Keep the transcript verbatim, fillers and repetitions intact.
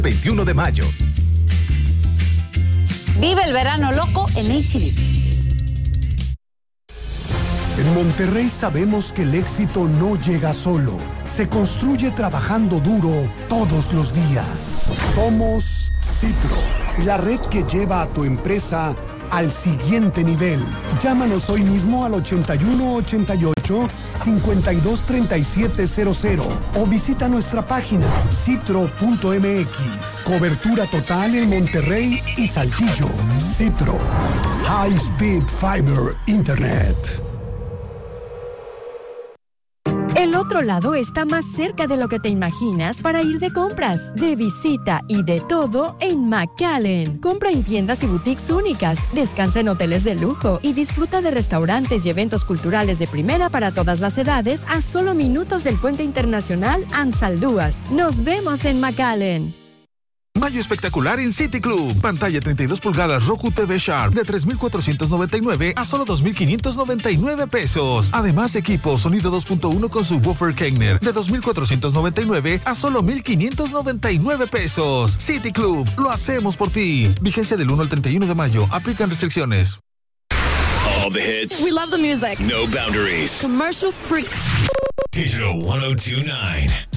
veintiuno de mayo. Vive el verano loco en H D. En Monterrey sabemos que el éxito no llega solo. Se construye trabajando duro todos los días. Somos Citro, la red que lleva a tu empresa al siguiente nivel. Llámanos hoy mismo al ochenta y uno ochenta y ocho, cincuenta y dos treinta y siete cero cero o visita nuestra página citro punto m x. Cobertura total en Monterrey y Saltillo. Citro. High Speed Fiber Internet. El otro lado está más cerca de lo que te imaginas para ir de compras, de visita y de todo en McAllen. Compra en tiendas y boutiques únicas, descansa en hoteles de lujo y disfruta de restaurantes y eventos culturales de primera para todas las edades a solo minutos del Puente Internacional Ansaldúas. Nos vemos en McAllen. Mayo espectacular en City Club. Pantalla treinta y dos pulgadas Roku T V Sharp de tres mil cuatrocientos noventa y nueve a solo dos mil quinientos noventa y nueve pesos. Además, equipo sonido dos punto uno con subwoofer Kegner de dos mil cuatrocientos noventa y nueve a solo mil quinientos noventa y nueve pesos. City Club, lo hacemos por ti. Vigencia del uno al treinta y uno de mayo. Aplican restricciones. All the hits. We love the music. No boundaries. Commercial free. Digital one oh two nine.